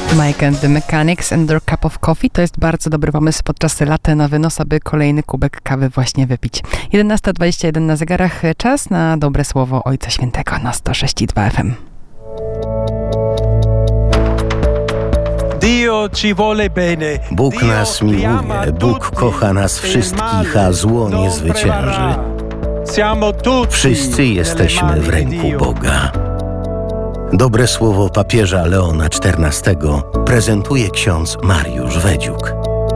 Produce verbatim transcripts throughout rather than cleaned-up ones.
Mike and the Mechanics and their cup of coffee to jest bardzo dobry pomysł podczas laty na wynos, aby kolejny kubek kawy właśnie wypić. jedenasta dwadzieścia jeden na zegarach, czas na dobre słowo Ojca Świętego na sto sześć i dwa F M. Bóg nas miłuje, Bóg kocha nas wszystkich, a zło nie zwycięży. Wszyscy jesteśmy w ręku Boga. Dobre słowo papieża Leona czternastego prezentuje ksiądz Mariusz Wedziuk.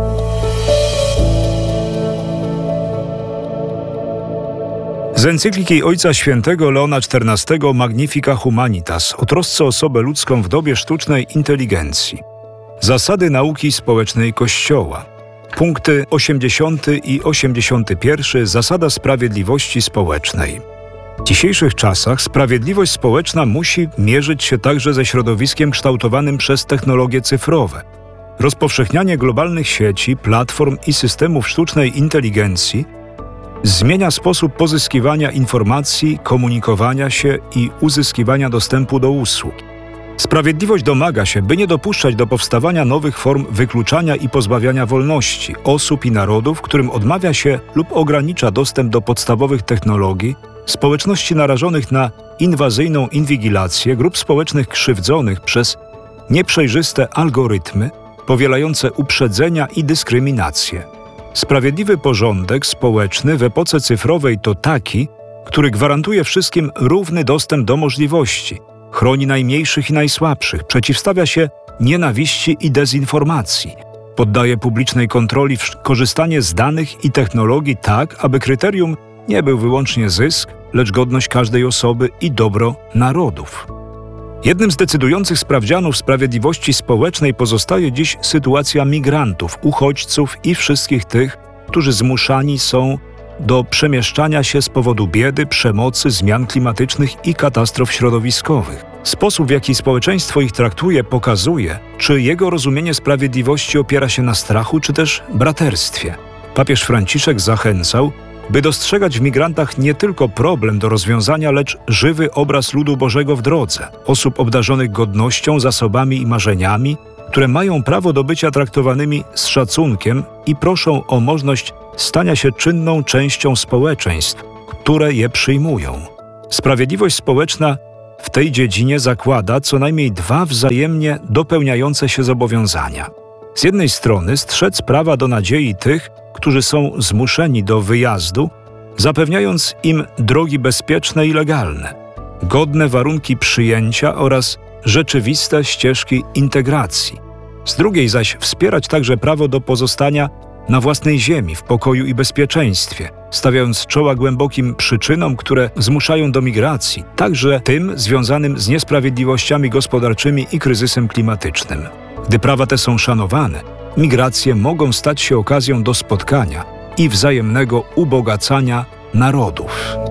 Z encykliki Ojca Świętego Leona czternastego Magnifica Humanitas o trosce o osobę ludzką w dobie sztucznej inteligencji. Zasady nauki społecznej Kościoła. Punkty osiemdziesiąty i osiemdziesiąty pierwszy Zasada sprawiedliwości społecznej. W dzisiejszych czasach sprawiedliwość społeczna musi mierzyć się także ze środowiskiem kształtowanym przez technologie cyfrowe. Rozpowszechnianie globalnych sieci, platform i systemów sztucznej inteligencji zmienia sposób pozyskiwania informacji, komunikowania się i uzyskiwania dostępu do usług. Sprawiedliwość domaga się, by nie dopuszczać do powstawania nowych form wykluczania i pozbawiania wolności osób i narodów, którym odmawia się lub ogranicza dostęp do podstawowych technologii, społeczności narażonych na inwazyjną inwigilację, grup społecznych krzywdzonych przez nieprzejrzyste algorytmy powielające uprzedzenia i dyskryminację. Sprawiedliwy porządek społeczny w epoce cyfrowej to taki, który gwarantuje wszystkim równy dostęp do możliwości, chroni najmniejszych i najsłabszych, przeciwstawia się nienawiści i dezinformacji, poddaje publicznej kontroli korzystanie z danych i technologii tak, aby kryterium nie był wyłącznie zysk, lecz godność każdej osoby i dobro narodów. Jednym z decydujących sprawdzianów sprawiedliwości społecznej pozostaje dziś sytuacja migrantów, uchodźców i wszystkich tych, którzy zmuszani są do przemieszczania się z powodu biedy, przemocy, zmian klimatycznych i katastrof środowiskowych. Sposób, w jaki społeczeństwo ich traktuje, pokazuje, czy jego rozumienie sprawiedliwości opiera się na strachu, czy też braterstwie. Papież Franciszek zachęcał, by dostrzegać w migrantach nie tylko problem do rozwiązania, lecz żywy obraz ludu Bożego w drodze, osób obdarzonych godnością, zasobami i marzeniami, które mają prawo do bycia traktowanymi z szacunkiem i proszą o możliwość stania się czynną częścią społeczeństw, które je przyjmują. Sprawiedliwość społeczna w tej dziedzinie zakłada co najmniej dwa wzajemnie dopełniające się zobowiązania. Z jednej strony strzec prawa do nadziei tych, którzy są zmuszeni do wyjazdu, zapewniając im drogi bezpieczne i legalne, godne warunki przyjęcia oraz rzeczywiste ścieżki integracji. Z drugiej zaś wspierać także prawo do pozostania na własnej ziemi, w pokoju i bezpieczeństwie, stawiając czoła głębokim przyczynom, które zmuszają do migracji, także tym związanym z niesprawiedliwościami gospodarczymi i kryzysem klimatycznym. Gdy prawa te są szanowane, migracje mogą stać się okazją do spotkania i wzajemnego ubogacania narodów.